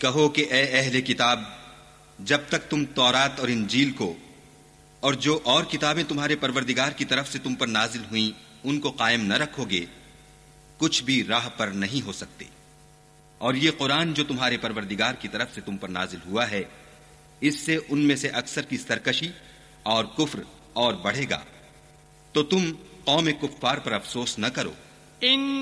कहो कि ए अहले किताब, जब तक तुम तौरात और इंजील को और जो और किताबें तुम्हारे परवरदिगार की तरफ से तुम पर नाजिल हुई उनको कायम न रखोगे, कुछ भी राह पर नहीं हो सकते। और ये कुरान जो तुम्हारे परवरदिगार की तरफ से तुम पर नाजिल हुआ है, इससे उनमें से अक्सर की सरकशी और कुफ्र और बढ़ेगा। तो तुम कौम कुफ्फार पर अफसोस न करो।